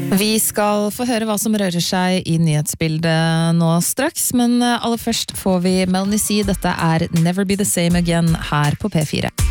Vi skal få høre hva som rører seg i nyhetsbildet nå straks, men aller først får vi Melanie C. Dette er Never Be The Same Again her på P4.